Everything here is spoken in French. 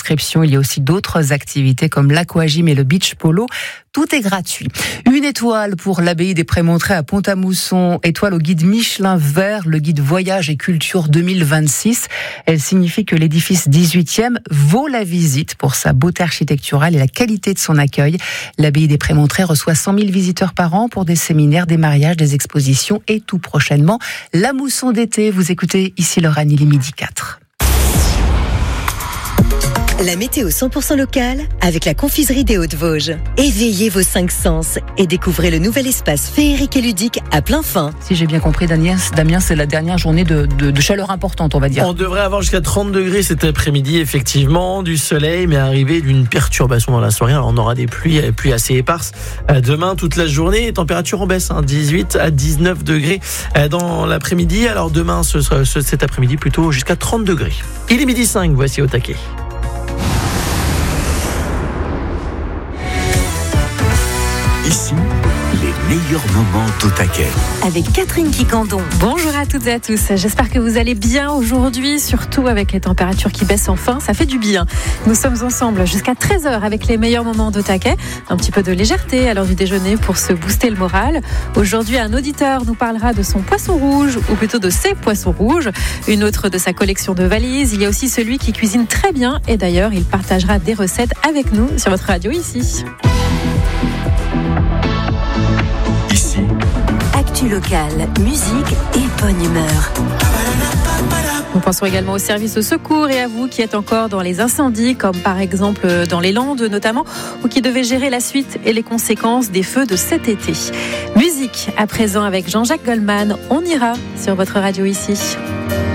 inscription. Il y a aussi d'autres activités comme l'aquagym et le beach polo. Tout est gratuit. Une étoile pour l'abbaye des Prémontrés à Pont-à-Mousson. Étoile au guide Michelin vert, le guide Voyage et Culture 2026. Elle signifie que l'édifice 18e vaut la visite pour sa beauté architecturale et la qualité de son accueil. L'abbaye des Prémontrés reçoit 100 000 visiteurs par an pour des séminaires, des mariages, des expositions et tout prochainement, la mousson d'été. Vous écoutez ici Lorraine, il est midi 4. La météo 100% locale avec la confiserie des Hauts-de-Vosges. Éveillez vos 5 sens et découvrez le nouvel espace féerique et ludique à plein fin. Si j'ai bien compris, Damien, c'est la dernière journée de chaleur importante, on va dire. On devrait avoir jusqu'à 30 degrés cet après-midi, effectivement, du soleil, mais arrivé d'une perturbation dans la soirée. Alors on aura des pluies assez éparses. Demain, toute la journée, température en baisse, 18 à 19 degrés dans l'après-midi. Alors demain, cet après-midi, plutôt jusqu'à 30 degrés. Il est midi 5, voici au taquet. Ici, les meilleurs moments au taquet. Avec Catherine Quicandon. Bonjour à toutes et à tous. J'espère que vous allez bien aujourd'hui, surtout avec les températures qui baissent enfin. Ça fait du bien. Nous sommes ensemble jusqu'à 13h avec les meilleurs moments de taquet. Un petit peu de légèreté à l'heure du déjeuner pour se booster le moral. Aujourd'hui, un auditeur nous parlera de son poisson rouge, ou plutôt de ses poissons rouges. Une autre de sa collection de valises. Il y a aussi celui qui cuisine très bien. Et d'ailleurs, il partagera des recettes avec nous sur votre radio ici. Actu locale, musique et bonne humeur. Nous pensons également au service de secours et à vous qui êtes encore dans les incendies, comme par exemple dans les Landes notamment, ou qui devez gérer la suite et les conséquences des feux de cet été. Musique à présent avec Jean-Jacques Goldman. On ira sur votre radio ici.